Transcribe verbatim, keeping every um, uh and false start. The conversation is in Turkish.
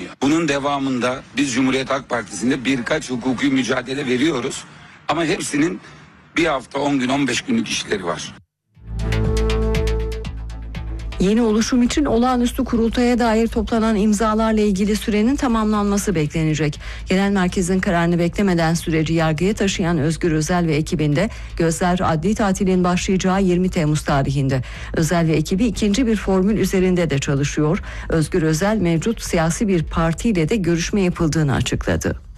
Bunun devamında biz Cumhuriyet Halk Partisi'nde birkaç hukuki mücadele veriyoruz. Ama hepsinin bir hafta, on gün, on beş günlük işleri var. Yeni oluşum için olağanüstü kurultaya dair toplanan imzalarla ilgili sürenin tamamlanması beklenecek. Genel merkezin kararını beklemeden süreci yargıya taşıyan Özgür Özel ve ekibinde gözler adli tatilin başlayacağı yirmi Temmuz tarihinde. Özel ve ekibi ikinci bir formül üzerinde de çalışıyor. Özgür Özel mevcut siyasi bir partiyle de görüşme yapıldığını açıkladı.